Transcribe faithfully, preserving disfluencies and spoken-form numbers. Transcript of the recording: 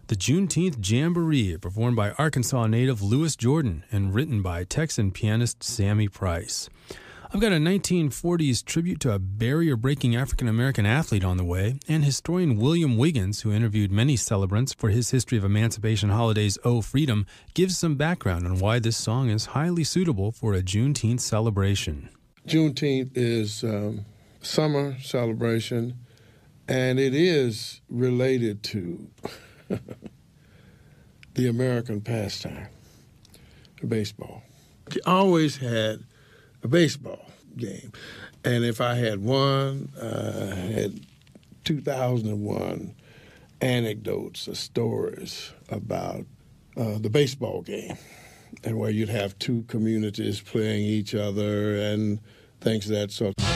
the Juneteenth Jamboree, performed by Arkansas native Louis Jordan and written by Texan pianist Sammy Price. I've got a nineteen forties tribute to a barrier-breaking African-American athlete on the way, and historian William Wiggins, who interviewed many celebrants for his History of Emancipation Holidays, Oh Freedom, gives some background on why this song is highly suitable for a Juneteenth celebration. Juneteenth is um, summer celebration, and it is related to the American pastime, baseball. You always had a baseball game. And if I had one, uh, I had two thousand one anecdotes or stories about uh, the baseball game, and where you'd have two communities playing each other and things of that sort.